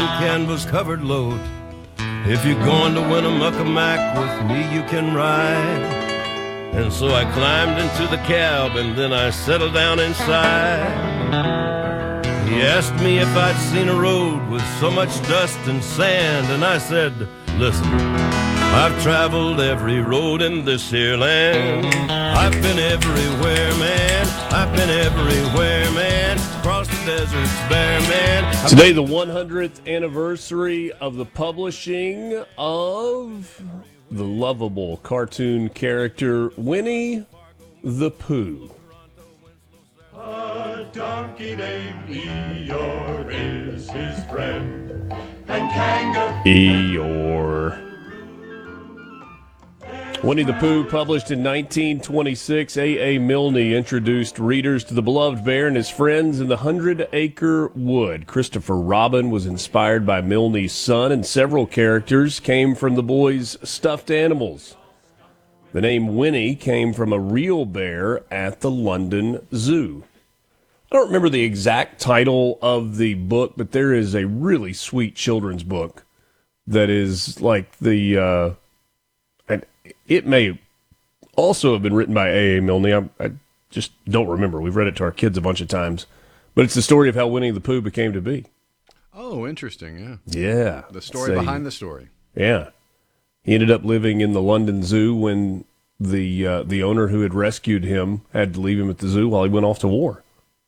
canvas-covered load. If you're going to Winnemucca with me, you can ride. And so I climbed into the cab, and then I settled down inside. He asked me if I'd seen a road with so much dust and sand, and I said, listen, I've traveled every road in this here land. I've been everywhere, man. I've been everywhere, man. Across the deserts bare, man. Today, the 100th anniversary of the publishing of the lovable cartoon character Winnie the Pooh. A donkey named Eeyore is his friend, and Kangaroo. Eeyore. Winnie the Pooh, published in 1926, A. Milne introduced readers to the beloved bear and his friends in the 100-Acre Wood. Christopher Robin was inspired by Milne's son, and several characters came from the boy's stuffed animals. The name Winnie came from a real bear at the London Zoo. I don't remember the exact title of the book, but there is a really sweet children's book that is like the... It may also have been written by A. Milne. I just don't remember. We've read it to our kids a bunch of times. But it's the story of how Winnie the Pooh became to be. Oh, interesting, yeah. Yeah. The story behind the story. Yeah. He ended up living in the London Zoo when the owner who had rescued him had to leave him at the zoo while he went off to war.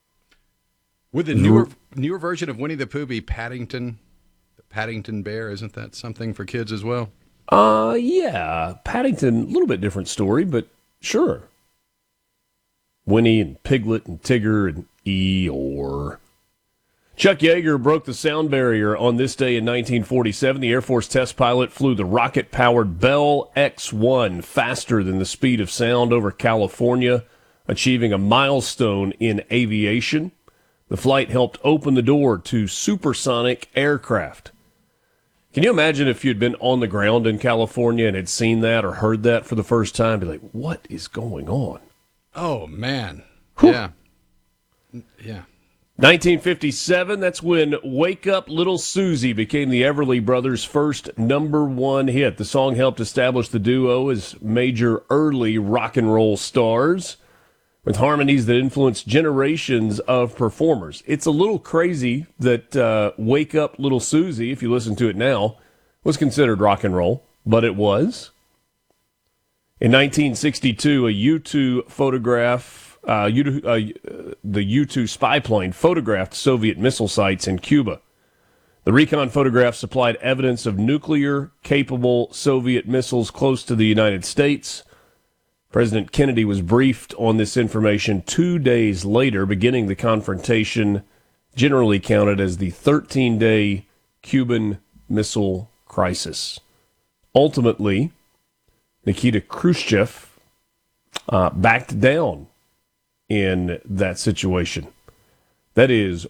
Would the newer version of Winnie the Pooh be Paddington? The Paddington Bear, isn't that something for kids as well? Yeah. Paddington, a little bit different story, but sure. Winnie and Piglet and Tigger and Eeyore. Chuck Yeager broke the sound barrier on this day in 1947. The Air Force test pilot flew the rocket-powered Bell X-1 faster than the speed of sound over California, achieving a milestone in aviation. The flight helped open the door to supersonic aircraft. Can you imagine if you'd been on the ground in California and had seen that or heard that for the first time? Be like, what is going on? Oh, man. Whew. Yeah. Yeah. 1957, that's when Wake Up Little Susie became the Everly Brothers' first #1 hit. The song helped establish the duo as major early rock and roll stars, with harmonies that influenced generations of performers. It's a little crazy that Wake Up Little Susie, if you listen to it now, was considered rock and roll, but it was. In 1962, a U-2 photograph, the U-2 spy plane photographed Soviet missile sites in Cuba. The recon photograph supplied evidence of nuclear-capable Soviet missiles close to the United States. President Kennedy was briefed on this information 2 days later, beginning the confrontation generally counted as the 13-day Cuban Missile Crisis. Ultimately, Nikita Khrushchev backed down in that situation. That is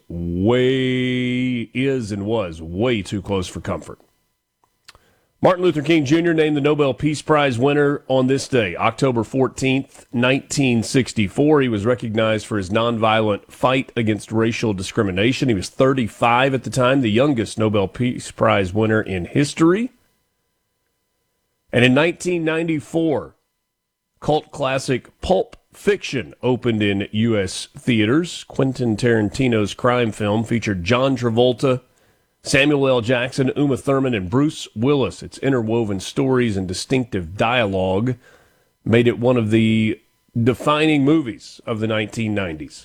and was way too close for comfort. Martin Luther King Jr. named the Nobel Peace Prize winner on this day, October 14th, 1964. He was recognized for his nonviolent fight against racial discrimination. He was 35 at the time, the youngest Nobel Peace Prize winner in history. And in 1994, cult classic Pulp Fiction opened in U.S. theaters. Quentin Tarantino's crime film featured John Travolta, Samuel L. Jackson, Uma Thurman, and Bruce Willis. Its interwoven stories and distinctive dialogue made it one of the defining movies of the 1990s.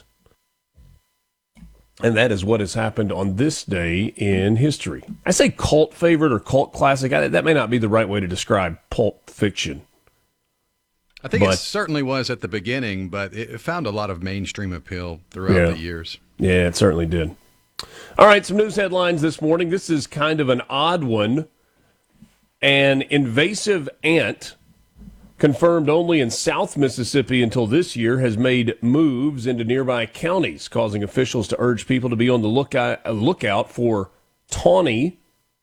And that is what has happened on this day in history. I say cult favorite or cult classic. That may not be the right way to describe Pulp Fiction. I think it certainly was at the beginning, but it found a lot of mainstream appeal throughout the years. Yeah, it certainly did. All right, some news headlines this morning. This is kind of an odd one. An invasive ant, confirmed only in South Mississippi until this year, has made moves into nearby counties, causing officials to urge people to be on the lookout for tawny,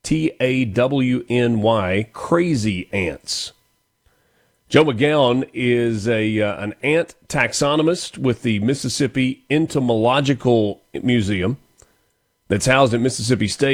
Tawny, crazy ants. Joe McGowan is an ant taxonomist with the Mississippi Entomological Museum that's housed at Mississippi State.